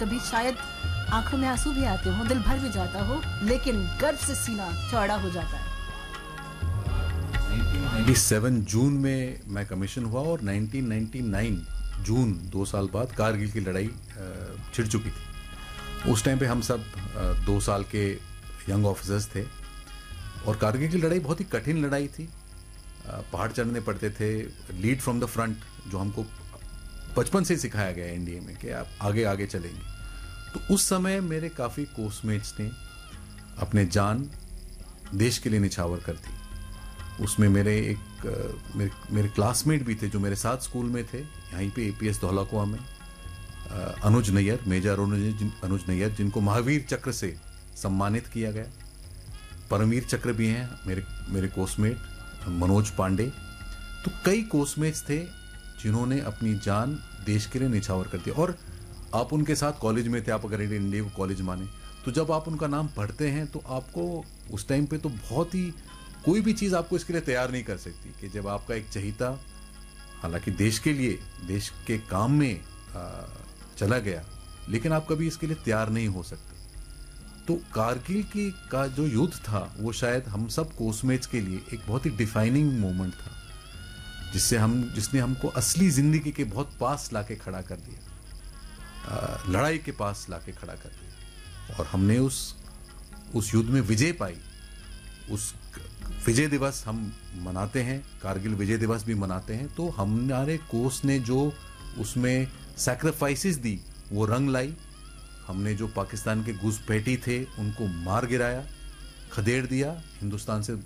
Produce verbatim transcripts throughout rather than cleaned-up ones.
कभी शायद आंखों में आंसू भी आते हो, दिल भर भी जाता हो, लेकिन गर्व से सीना चौड़ा हो जाता है। सत्तानवे जून में मैं कमीशन हुआ और उन्नीस सौ निन्यानवे जून दो साल बाद कारगिल की लड़ाई छिड़ चुकी थी। उस टाइम पे हम सब दो साल के यंग ऑफिसर्स थे और कारगिल की लड़ाई बहुत ही कठिन लड़ाई थी। पहाड़ चढ़ने पड़ते थे, लीड फ्रॉम द फ्रंट, जो हमको बचपन से सिखाया गया है एनडीए में कि आप आगे आगे चलेंगे। तो उस समय मेरे काफ़ी कोर्समेट्स ने अपने जान देश के लिए निछावर कर दी। उसमें मेरे एक मेरे, मेरे क्लासमेट भी थे जो मेरे साथ स्कूल में थे, यहीं पे एपीएस धौलाकुआं में, अनुज नैयर, मेजर अनुज अनुज नैयर, जिनको महावीर चक्र से सम्मानित किया गया। परमवीर चक्र भी हैं मेरे मेरे कोर्समेट, मनोज पांडे। तो कई कोर्समेट्स थे जिन्होंने अपनी जान देश के लिए निछावर कर दिया। और आप उनके साथ कॉलेज में थे, आप अगर इंडिया को कॉलेज माने, तो जब आप उनका नाम पढ़ते हैं तो आपको उस टाइम पे तो बहुत ही, कोई भी चीज़ आपको इसके लिए तैयार नहीं कर सकती कि जब आपका एक चहीता, हालांकि देश के लिए, देश के काम में आ, चला गया, लेकिन आप कभी इसके लिए तैयार नहीं हो सकते। तो कारगिल की का जो युद्ध था वो शायद हम सब कोर्समेट्स के लिए एक बहुत ही डिफाइनिंग मोमेंट था, जिससे हम जिसने हमको असली जिंदगी के बहुत पास लाके खड़ा कर दिया, आ, लड़ाई के पास लाके खड़ा कर दिया। और हमने उस उस युद्ध में विजय पाई। उस विजय दिवस हम मनाते हैं, कारगिल विजय दिवस भी मनाते हैं। तो हमारे कोर्स ने जो उसमें सैक्रिफाइसेस दी वो रंग लाई। हमने जो पाकिस्तान के घुसपैठी थे उनको मार गिराया, खदेड़ दिया, हिंदुस्तान से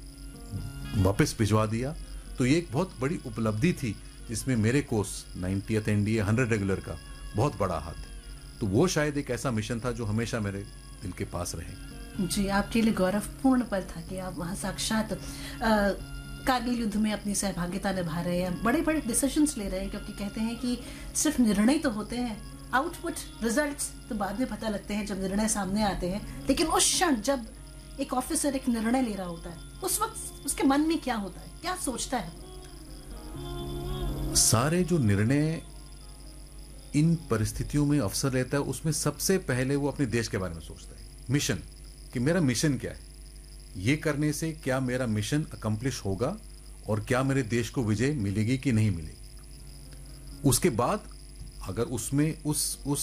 वापस भिजवा दिया। तो ये एक बहुत बड़ी उपलब्धि थी जिसमें मेरे कोर्स नाइंटियथ एनडीए हंड्रेड रेगुलर का बहुत बड़ा हाथ है। तो वो शायद एक ऐसा मिशन था जो हमेशा मेरे दिल के पास रहे। जी, आपके लिए गौरवपूर्ण पल था कि आप वहाँ साक्षात कारगिल युद्ध में अपनी सहभागिता निभा रहे हैं, बड़े बड़े डिसीजंस ले रहे हैं, क्योंकि कहते हैं कि सिर्फ निर्णय तो होते हैं, आउटपुट रिजल्ट्स तो बाद में पता लगते हैं जब निर्णय सामने आते हैं। लेकिन उस क्षण जब एक ऑफिसर एक निर्णय ले रहा होता है, उस वक्त उसके मन में क्या होता है, क्या सोचता है? सारे जो निर्णय इन परिस्थितियों में अफसर लेता है, उसमें सबसे पहले वो अपने देश के बारे में सोचता है, मिशन, कि मेरा मिशन क्या है, ये करने से क्या मेरा मिशन अकम्प्लिश होगा और क्या मेरे देश को विजय मिलेगी कि नहीं मिलेगी। उसके बाद अगर उसमें उस उस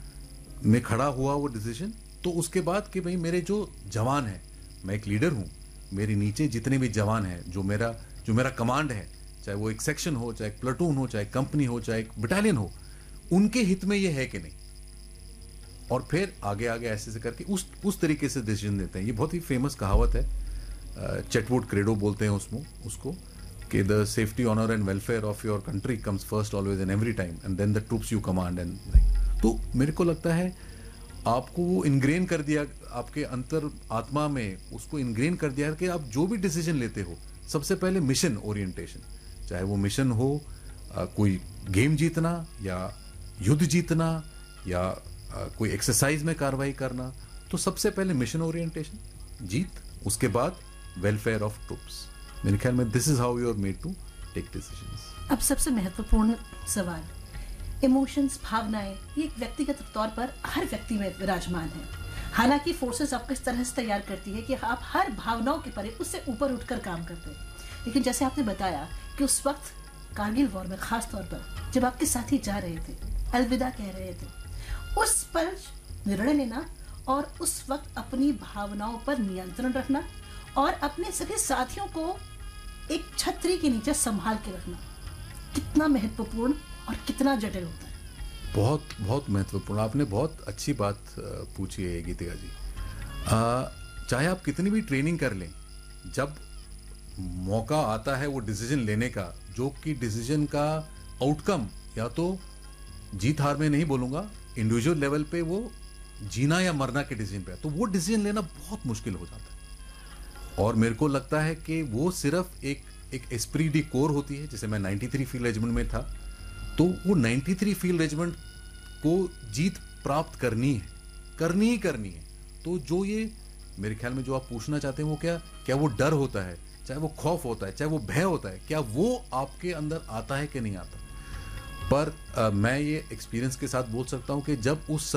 में खड़ा हुआ वो डिसीजन, तो उसके बाद कि भाई मेरे जो जवान हैं, मैं एक लीडर हूं, मेरे नीचे जितने भी जवान हैं, जो मेरा जो मेरा कमांड है, चाहे वो एक सेक्शन हो, चाहे एक प्लाटून हो, चाहे कंपनी हो, चाहे एक बटालियन हो, उनके हित में ये है कि नहीं। और फिर आगे आगे ऐसे से करके उस उस तरीके से डिसीजन देते हैं। ये बहुत ही फेमस कहावत है, चेटवुड क्रेडो बोलते हैं उसमें उसको, कि the safety, honour and welfare of your country comes first always and every time and then the troops you command and like. तो मेरे को लगता है आपको वो इनग्रेन कर दिया, आपके अंतर आत्मा में उसको इनग्रेन कर दिया कि आप जो भी डिसीजन लेते हो सबसे पहले मिशन ओरिएंटेशन, चाहे वो मिशन हो आ, कोई गेम जीतना या युद्ध जीतना या आ, कोई एक्सरसाइज में कार्रवाई करना, तो सबसे पहले मिशन ओरिएंटेशन, जीत, उसके बाद वेलफेयर ऑफ ट्रूप्स। मेरे ख्याल में this is how you are made to take decisions. अब सबसे महत्वपूर्ण सवाल, इमोशंस, भावनाएं, ये एक व्यक्तिगत तौर पर हर व्यक्ति में विराजमान है। हालांकि फोर्सेस आपको इस तरह से तैयार करती है कि आप हर भावनाओं के परे उससे ऊपर उठकर काम करते हैं। लेकिन जैसे आपने बताया कि उस वक्त कारगिल वॉर में खास तौर पर जब आपके साथी जा रहे थे, अलविदा कह रहे थे, उस पर निर्णय लेना और उस वक्त अपनी भावनाओं पर नियंत्रण रखना और अपने सभी साथियों को एक छतरी के नीचे संभाल के रखना कितना महत्वपूर्ण और कितना जटिल होता है। बहुत बहुत महत्वपूर्ण, आपने बहुत अच्छी बात पूछी है गीतिका जी। आ, चाहे आप कितनी भी ट्रेनिंग कर लें, जब मौका आता है वो डिसीजन लेने का, जो कि डिसीजन का आउटकम या तो जीत हार में नहीं बोलूंगा, इंडिविजुअल लेवल पे वो जीना या मरना के डिसीजन पे, तो वो डिसीजन लेना बहुत मुश्किल हो जाता है। और मेरे को लगता है कि वो सिर्फ एक एक एस्प्री डी कोर होती है। जैसे मैं तिरानवे फील्ड रेजिमेंट में था, तो वो तिरानवे फील्ड रेजिमेंट को जीत प्राप्त करनी है, करनी ही करनी है। तो जो ये मेरे ख्याल में जो आप पूछना चाहते हैं वो क्या क्या वो डर होता है, चाहे वो खौफ होता है, चाहे वो भय होता है, क्या वो आपके अंदर आता है कि नहीं आता। पर आ, मैं ये एक्सपीरियंस के साथ बोल सकता हूं कि जब उस